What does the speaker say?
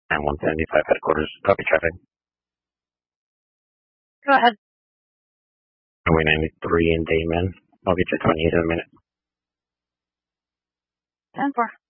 And 175 headquarters, copy traffic. Go ahead. Runway 93 in Dayman. I'll get you 28 in a minute. 10-4.